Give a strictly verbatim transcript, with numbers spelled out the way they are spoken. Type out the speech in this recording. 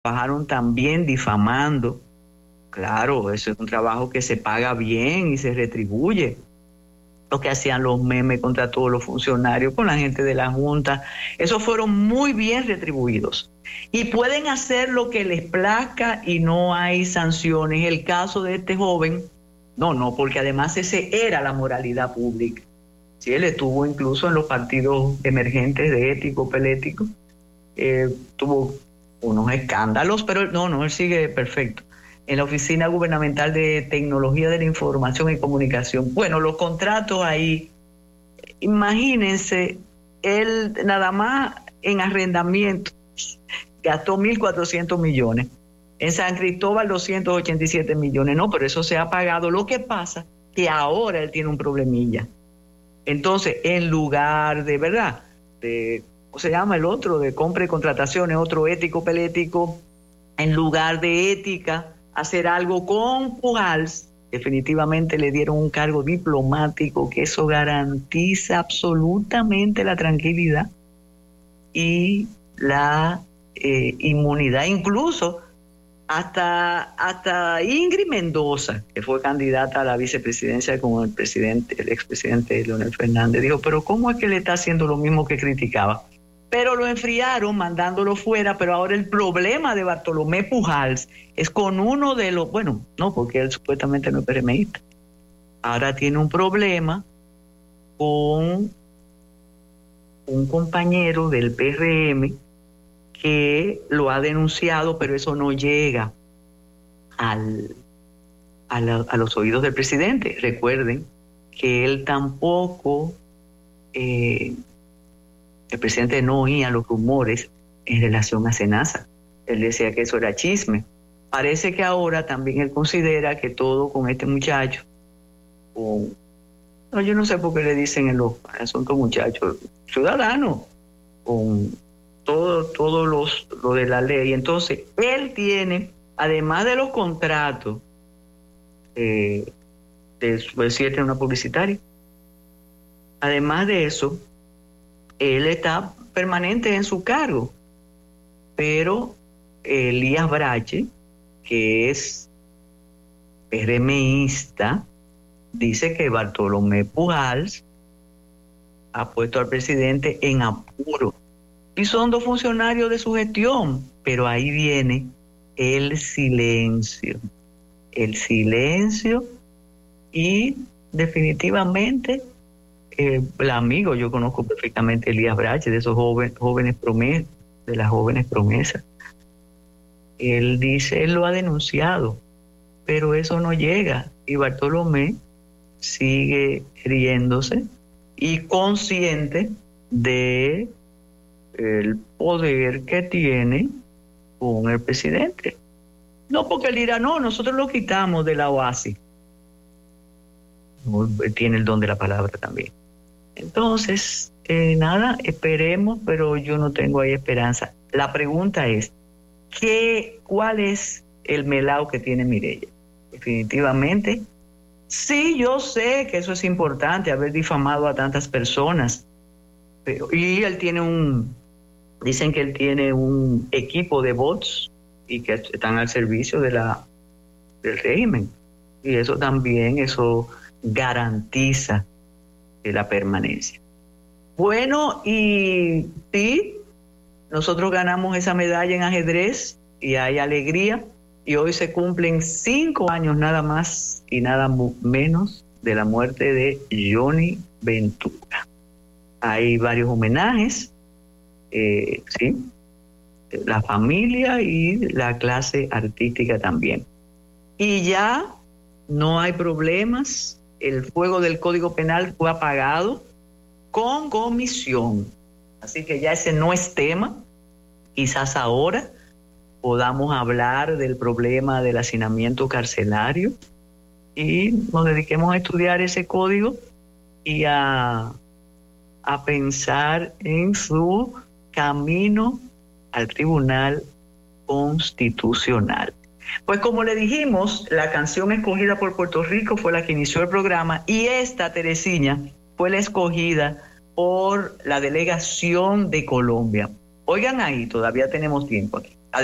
trabajaron también difamando. Claro, eso es un trabajo que se paga bien y se retribuye. Lo que hacían los memes contra todos los funcionarios, con la gente de la Junta, esos fueron muy bien retribuidos. Y pueden hacer lo que les plazca y no hay sanciones. El caso de este joven, no, no, porque además ese era la moralidad pública. Sí, él estuvo incluso en los partidos emergentes de ético, pelético, eh, tuvo unos escándalos, pero no, no, él sigue perfecto. En la Oficina Gubernamental de Tecnología de la Información y Comunicación. Bueno, los contratos ahí, imagínense, él nada más en arrendamiento gastó mil cuatrocientos millones. En San Cristóbal doscientos ochenta y siete millones. No, pero eso se ha pagado. Lo que pasa que ahora él tiene un problemilla. Entonces, en lugar de, ¿verdad? De, ¿cómo se llama el otro? De compra y contrataciones, otro ético, pelético. En lugar de ética, hacer algo con Pujals, definitivamente le dieron un cargo diplomático, que eso garantiza absolutamente la tranquilidad y la eh, inmunidad. Incluso hasta, hasta Ingrid Mendoza, que fue candidata a la vicepresidencia con el presidente, el expresidente Leonel Fernández, dijo, pero ¿cómo es que le está haciendo lo mismo que criticaba? Pero lo enfriaron mandándolo fuera, pero ahora el problema de Bartolomé Pujals es con uno de los, bueno, no, porque él supuestamente no es PRMista. Ahora tiene un problema con un compañero del P R M que lo ha denunciado, pero eso no llega al, a, la, a los oídos del presidente. Recuerden que él tampoco... Eh, el presidente no oía los rumores en relación a Senasa. Él decía que eso era chisme. Parece que ahora también él considera que todo con este muchacho, con, no, yo no sé por qué le dicen en los asuntos muchachos, ciudadano, con todo, todo los, lo de la ley. Entonces, él tiene, además de los contratos, eh, de su siete en una publicitaria, además de eso, él está permanente en su cargo, pero Elías Brache, que es PRMista, dice que Bartolomé Pujals ha puesto al presidente en apuro. Y son dos funcionarios de su gestión, pero ahí viene el silencio. El silencio y definitivamente... Eh, el amigo, yo conozco perfectamente a Elías Brache, de esos jóvenes, jóvenes promesas, de las jóvenes promesas. Él dice, él lo ha denunciado, pero eso no llega. Y Bartolomé sigue riéndose y consciente de el poder que tiene con el presidente. No, porque él dirá, no, nosotros lo quitamos de la OASI. No, tiene el don de la palabra también. Entonces, eh, nada, esperemos, pero yo no tengo ahí esperanza. La pregunta es, ¿qué, ¿cuál es el melao que tiene Mireya? Definitivamente, sí, yo sé que eso es importante, haber difamado a tantas personas, pero, y él tiene un, dicen que él tiene un equipo de bots y que están al servicio de la, del régimen, y eso también, eso garantiza la permanencia. Bueno, y sí, nosotros ganamos esa medalla en ajedrez y hay alegría, y hoy se cumplen cinco años nada más y nada menos de la muerte de Johnny Ventura. Hay varios homenajes, eh, sí, la familia y la clase artística también. Y ya no hay problemas. El fuego del Código Penal fue apagado con comisión. Así que ya ese no es tema. Quizás ahora podamos hablar del problema del hacinamiento carcelario y nos dediquemos a estudiar ese código y a, a pensar en su camino al Tribunal Constitucional. Pues como le dijimos, la canción escogida por Puerto Rico fue la que inició el programa, y esta, Teresina, fue la escogida por la delegación de Colombia. Oigan ahí, todavía tenemos tiempo aquí.